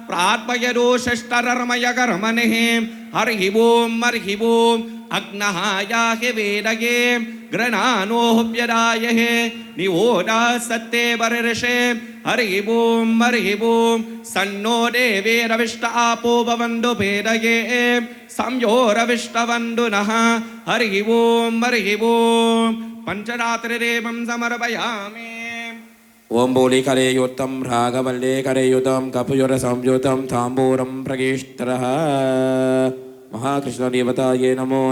प्रात्मयदो षष्टरमयकर्मणिः हरिः ओम् अग्नहायाहि वेदये ग्रणानोऽप्यदायः निवोदा सत्ते वर्षे हरिः ओम् सन्नो देवेरविष्ट आपो भवन्तु भेदये संयोरविष्टवन्तु नः हरिः ओम् पंचरात्रिरेवं समर्पयामि। ओम बोली करेयुतम रागवल्ले करेयुतम कपयुर संयुतम तांबूरम प्रगेष्टरः महाकृष्ण देवताये नमो।